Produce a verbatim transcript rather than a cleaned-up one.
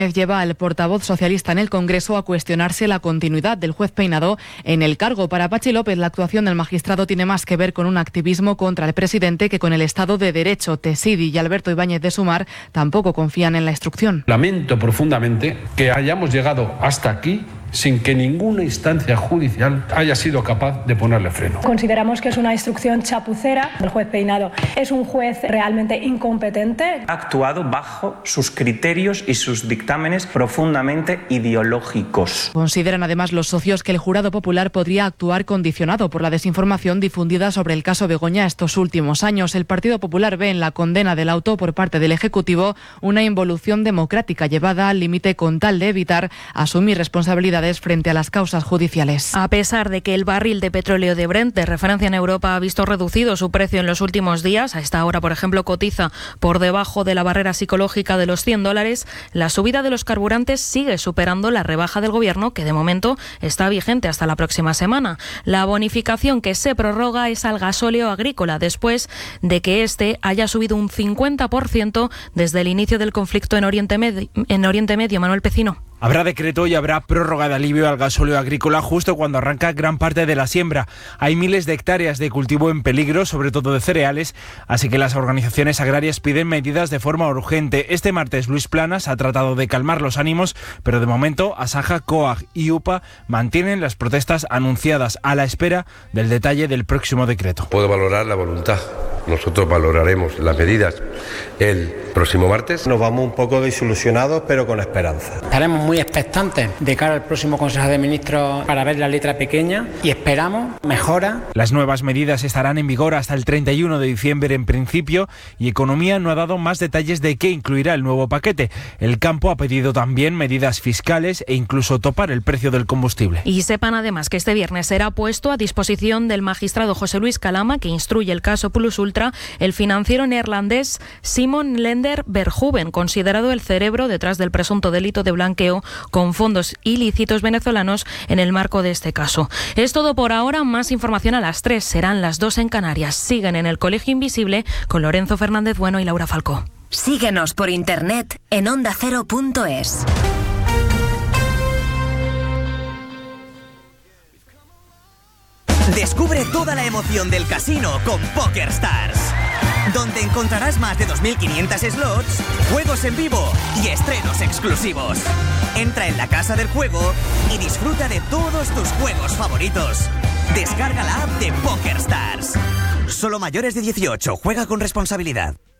Lleva al portavoz socialista en el Congreso a cuestionarse la continuidad del juez Peinado en el cargo. Para Patxi López, la actuación del magistrado tiene más que ver con un activismo contra el presidente que con el Estado de Derecho. Tesidi y Alberto Ibáñez de Sumar tampoco confían en la instrucción. Lamento profundamente que hayamos llegado hasta aquí sin que ninguna instancia judicial haya sido capaz de ponerle freno. Consideramos que es una instrucción chapucera. El juez Peinado es un juez realmente incompetente. Ha actuado bajo sus criterios y sus dictámenes profundamente ideológicos. Consideran además los socios que el jurado popular podría actuar condicionado por la desinformación difundida sobre el caso Begoña estos últimos años. El Partido Popular ve en la condena del auto por parte del Ejecutivo una involución democrática llevada al límite con tal de evitar asumir responsabilidades frente a las causas judiciales. A pesar de que el barril de petróleo de Brent, de referencia en Europa, ha visto reducido su precio en los últimos días, a esta hora, por ejemplo, cotiza por debajo de la barrera psicológica de los cien dólares, la subida de los carburantes sigue superando la rebaja del Gobierno, que de momento está vigente hasta la próxima semana. La bonificación que se prorroga es al gasóleo agrícola, después de que este haya subido un cincuenta por ciento desde el inicio del conflicto en Oriente Medio. En Oriente Medio, Manuel Pecino. Habrá decreto y habrá prórroga de alivio al gasóleo agrícola justo cuando arranca gran parte de la siembra. Hay miles de hectáreas de cultivo en peligro, sobre todo de cereales, así que las organizaciones agrarias piden medidas de forma urgente. Este martes Luis Planas ha tratado de calmar los ánimos, pero de momento Asaja, COAG y UPA mantienen las protestas anunciadas a la espera del detalle del próximo decreto. Puedo valorar la voluntad. Nosotros valoraremos las medidas el próximo martes. Nos vamos un poco desilusionados, pero con esperanza. Estaremos muy expectantes de cara al próximo Consejo de Ministros para ver la letra pequeña y esperamos mejora. Las nuevas medidas estarán en vigor hasta el treinta y uno de diciembre en principio, y Economía no ha dado más detalles de qué incluirá el nuevo paquete. El campo ha pedido también medidas fiscales e incluso topar el precio del combustible. Y sepan además que este viernes será puesto a disposición del magistrado José Luis Calama, que instruye el caso Plus Ultra, el financiero neerlandés Simon Lender Verhoeven, considerado el cerebro detrás del presunto delito de blanqueo con fondos ilícitos venezolanos en el marco de este caso. Es todo por ahora. Más información a las tres. Serán las dos en Canarias. Siguen en el Colegio Invisible con Lorenzo Fernández Bueno y Laura Falcó. Síguenos por internet en onda cero punto es. Descubre toda la emoción del casino con PokerStars, donde encontrarás más de dos mil quinientos slots, juegos en vivo y estrenos exclusivos. Entra en la casa del juego y disfruta de todos tus juegos favoritos. Descarga la app de PokerStars. Solo mayores de dieciocho. Juega con responsabilidad.